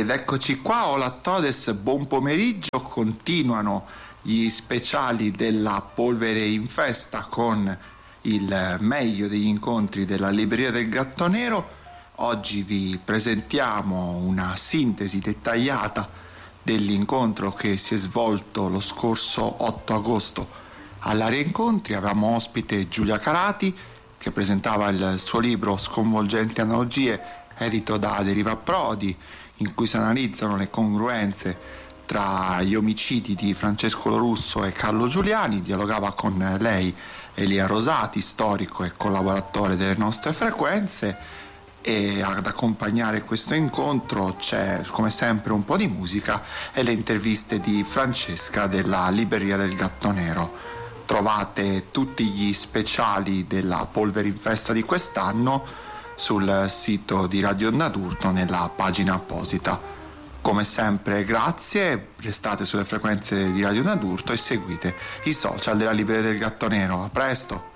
Ed eccoci qua, hola a todes, buon pomeriggio. Continuano gli speciali della Polvere in Festa con il meglio degli incontri della Libreria del Gatto Nero. Oggi vi presentiamo una sintesi dettagliata dell'incontro che si è svolto lo scorso 8 agosto all'Area Incontri. Avevamo ospite Giulia Carati, che presentava il suo libro Sconvolgenti analogie, edito da Deriva Prodi, in cui si analizzano le congruenze tra gli omicidi di Francesco Lorusso e Carlo Giuliani. Dialogava con lei Elia Rosati, storico e collaboratore delle nostre frequenze, e ad accompagnare questo incontro c'è come sempre un po' di musica e le interviste di Francesca della Libreria del Gatto Nero. Trovate tutti gli speciali della Polvere in Festa di quest'anno sul sito di Radio Onda d'Urto nella pagina apposita. Come sempre grazie, restate sulle frequenze di Radio Onda d'Urto e seguite i social della Libreria del Gatto Nero. A presto!